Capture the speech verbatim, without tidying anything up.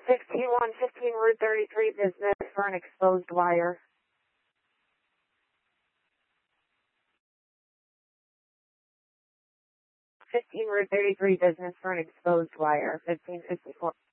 fifteen one fifteen Route thirty-three business for an exposed wire. fifteen Route thirty-three business for an exposed wire. fifteen fifty-four.